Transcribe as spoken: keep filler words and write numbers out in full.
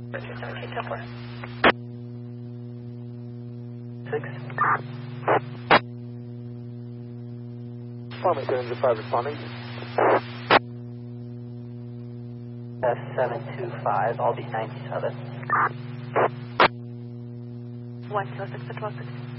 two seventeen, ten four. Six. Farmington, five responding. S seven two five, I'll be ninety-seven. one two six to twelve six.